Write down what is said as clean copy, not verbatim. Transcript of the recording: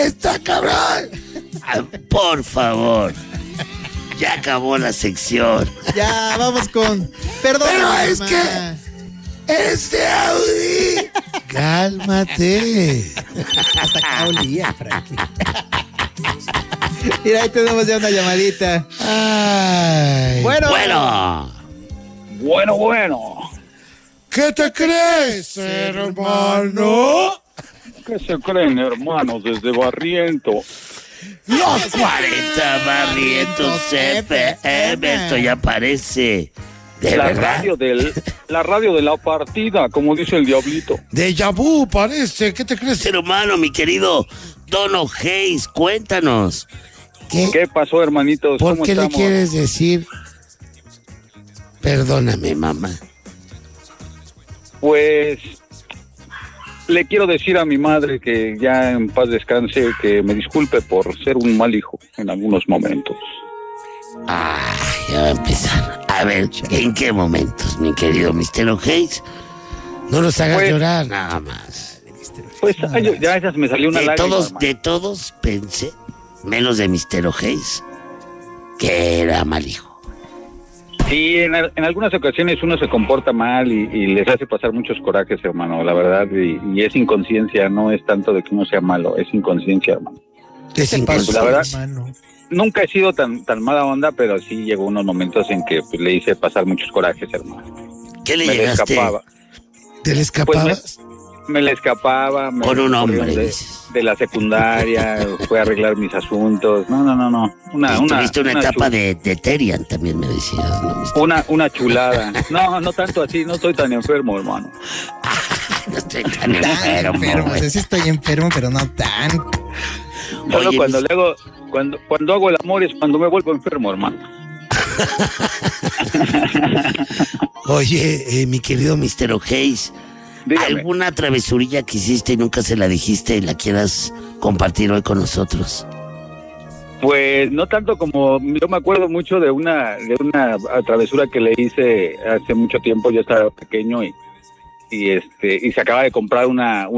¡Está cabrón! Por favor. Ya acabó la sección. Ya, vamos con... Perdón. Pero es que... ¡Este Audi! ¡Cálmate! Hasta acá olía, Frankie. Mira, ahí tenemos ya una llamadita. Ay. Bueno. ¿Qué te crees, hermano? ¿Qué se creen, hermanos, desde Barriento? Los 40 Barrientos FM. Esto ya parece... ¿De la verdad? radio de la partida, como dice el diablito. Déjà vu, parece. ¿Qué te crees, hermano, mi querido Dono Hayes? Cuéntanos. ¿Qué pasó, hermanitos? ¿Por ¿Cómo qué estamos? le quieres decir? Perdóname, mamá. Pues le quiero decir a mi madre que ya en paz descanse, que me disculpe por ser un mal hijo en algunos momentos. Ay, ya va a empezar. A ver, ¿en qué momentos, mi querido Mr. Hayes? No los hagas llorar nada más. Pues ya esas me salió una lágrima. De todos pensé, menos de Mr. Hayes, que era mal hijo. Sí, en algunas ocasiones uno se comporta mal y les hace pasar muchos corajes, hermano, la verdad, y es inconsciencia, no es tanto de que uno sea malo, es inconsciencia, hermano. Es inconsciencia, la verdad, hermano. Nunca he sido tan mala onda, pero sí llegó unos momentos en que pues, le hice pasar muchos corajes, hermano. ¿Qué le me llegaste? Escapaba. ¿Te le escapabas? Pues me le escapaba. Con un hombre. De la secundaria, fue a arreglar mis asuntos. No. Tuviste una etapa de Terian, también me decías, ¿no? Una chulada. No tanto así, no estoy tan enfermo, hermano. No estoy tan enfermo. Sí estoy enfermo, pero no tan. Solo oye, cuando hago el amor es cuando me vuelvo enfermo, hermano. Oye, mi querido Mr. Hayes, ¿alguna travesurilla que hiciste y nunca se la dijiste y la quieras compartir hoy con nosotros? Pues no tanto como... Yo me acuerdo mucho de una travesura que le hice hace mucho tiempo. Yo estaba pequeño y se acaba de comprar una